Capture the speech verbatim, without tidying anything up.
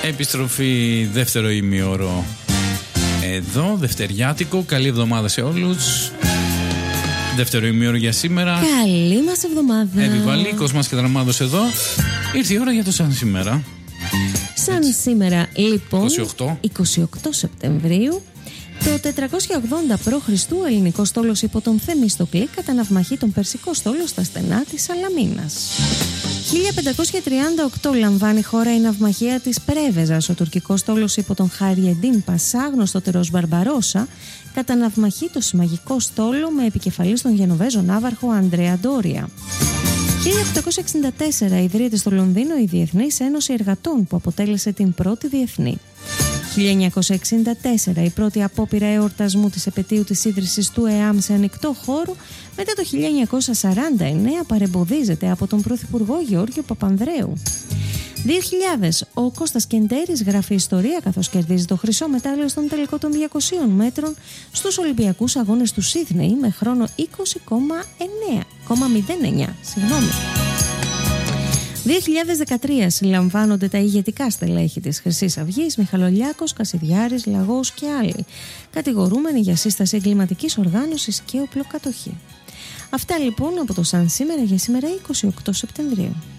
Επιστροφή δεύτερο ημίωρο εδώ, δευτεριάτικο. Καλή εβδομάδα σε όλους. Δεύτερο ημίωρο για σήμερα. Καλή μας εβδομάδα. Επιβαλή, Κοσμάς και Δραμάδος εδώ. Ήρθε η ώρα για το σαν σήμερα. Σαν Έτσι. σήμερα λοιπόν είκοσι οκτώ. είκοσι οκτώ Σεπτεμβρίου, το τετρακόσια ογδόντα π.Χ. ο ελληνικός στόλος υπό τον Θεμιστοκλή καταναυμαχεί τον περσικό στόλο στα στενά της Σαλαμίνας. χίλια πεντακόσια τριάντα οκτώ λαμβάνει χώρα η ναυμαχία της Πρέβεζας. Ο τουρκικός στόλος υπό τον Χάριεντίν Πασά, γνωστότερος Μπαρμπαρόσα, καταναυμαχεί το συμμαγικό στόλο με επικεφαλής τον Γενοβέζο ναύαρχο Αντρέα Ντόρια. χίλια οκτακόσια εξήντα τέσσερα ιδρύεται στο Λονδίνο η Διεθνής Ένωση Εργατών, που αποτέλεσε την πρώτη διεθνή. χίλια εννιακόσια εξήντα τέσσερα η πρώτη απόπειρα εορτασμού της επετείου της ίδρυσης του ΕΑΜ σε ανοιχτό χώρο, μετά το χίλια εννιακόσια σαράντα εννέα παρεμποδίζεται από τον Πρωθυπουργό Γεώργιο Παπανδρέου. δύο χιλιάδες ο Κώστας Κεντέρης γράφει ιστορία καθώς κερδίζει το χρυσό μετάλλιο στον τελικό των διακοσίων μέτρων στους Ολυμπιακούς Αγώνες του Σίδνεϊ με χρόνο είκοσι κόμμα μηδέν εννέα. Συγγνώμη. δύο χιλιάδες δεκατρία συλλαμβάνονται τα ηγετικά στελέχη της Χρυσής Αυγής, Μιχαλολιάκος, Κασιδιάρης, Λαγός και άλλοι, κατηγορούμενοι για σύσταση εγκληματικής οργάνωσης και οπλοκατοχή. Αυτά λοιπόν από το Σαν σήμερα για σήμερα είκοσι οκτώ Σεπτεμβρίου.